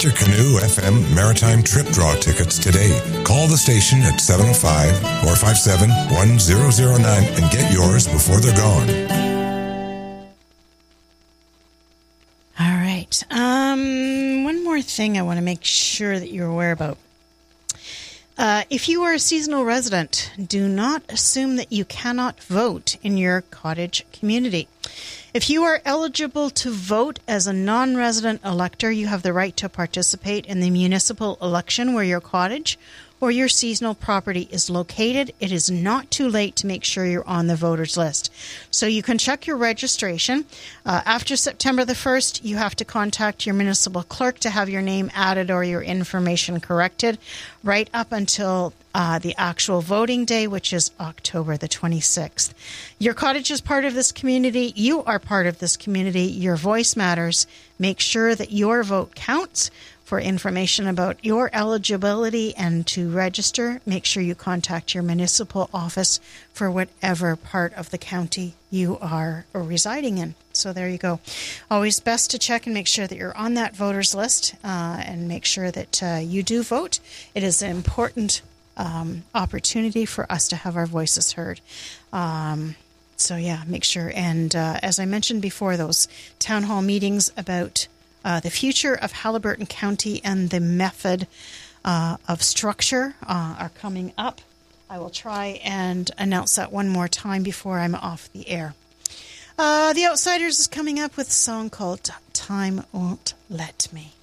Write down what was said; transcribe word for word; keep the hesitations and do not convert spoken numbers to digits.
Get your Canoe F M Maritime Trip Draw tickets today. Call the station at seven oh five, four five seven, one zero zero nine and get yours before they're gone. All right. Um, one more thing I want to make sure that you're aware about. Uh, if you are a seasonal resident, do not assume that you cannot vote in your cottage community. If you are eligible to vote as a non-resident elector, you have the right to participate in the municipal election where your cottage or your seasonal property is located. It is not too late to make sure you're on the voters list. So you can check your registration. Uh, after September the first, you have to contact your municipal clerk to have your name added or your information corrected right up until uh, the actual voting day, which is October the twenty-sixth. Your cottage is part of this community. You are part of this community. Your voice matters. Make sure that your vote counts. For information about your eligibility and to register, make sure you contact your municipal office for whatever part of the county you are residing in. So there you go. Always best to check and make sure that you're on that voters list uh, and make sure that uh, you do vote. It is an important um, opportunity for us to have our voices heard. Um, so yeah, make sure. And uh, as I mentioned before, those town hall meetings about Uh, the future of Haliburton County and the method uh, of structure uh, are coming up. I will try and announce that one more time before I'm off the air. Uh, the Outsiders is coming up with a song called Time Won't Let Me.